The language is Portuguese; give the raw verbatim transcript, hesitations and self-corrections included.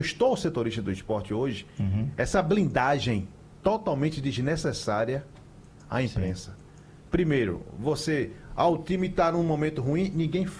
estou setorista do esporte hoje, Uhum. essa blindagem totalmente desnecessária à imprensa. Primeiro, você, ah, o time está num momento ruim, ninguém